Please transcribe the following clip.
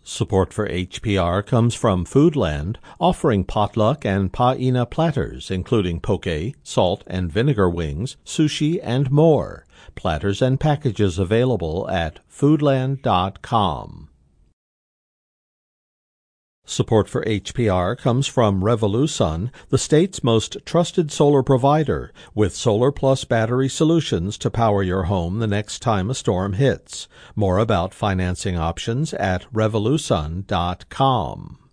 Support for HPR comes from Foodland, offering potluck and paina platters, including poke, salt and vinegar wings, sushi, and more. Platters and packages available at foodland.com. Support for HPR comes from Revolusun, the state's most trusted solar provider, with Solar Plus battery solutions to power your home the next time a storm hits. More about financing options at revolusun.com.